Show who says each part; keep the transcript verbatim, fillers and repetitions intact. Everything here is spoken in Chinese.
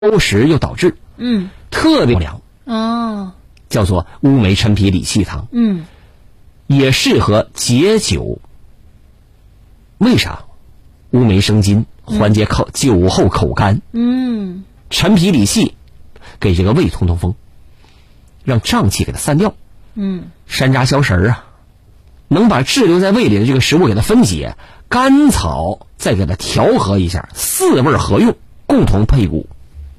Speaker 1: 消食又导滞，
Speaker 2: 嗯，
Speaker 1: 特别凉
Speaker 2: 哦，
Speaker 1: 叫做乌梅陈皮理气汤。
Speaker 2: 嗯，
Speaker 1: 也适合解酒。为啥？乌梅生津，缓解口、嗯、酒后口干。
Speaker 2: 嗯，
Speaker 1: 陈皮理气，给这个胃通通风，让胀气给它散掉。
Speaker 2: 嗯，
Speaker 1: 山楂消食啊，能把滞留在胃里的这个食物给它分解，甘草再给它调和一下，四味合用，共同配伍。